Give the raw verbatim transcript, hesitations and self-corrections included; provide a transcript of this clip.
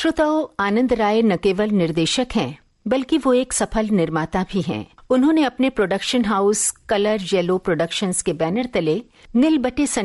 श्रोताओं, आनंद राय न केवल निर्देशक हैं बल्कि वो एक सफल निर्माता भी हैं। उन्होंने अपने production house colour yellow productions के बैनर तले नील बटे